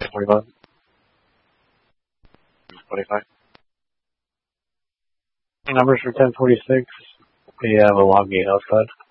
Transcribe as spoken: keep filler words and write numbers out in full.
twenty-five. twenty-five. Numbers for ten forty-six. We have a long gate outside.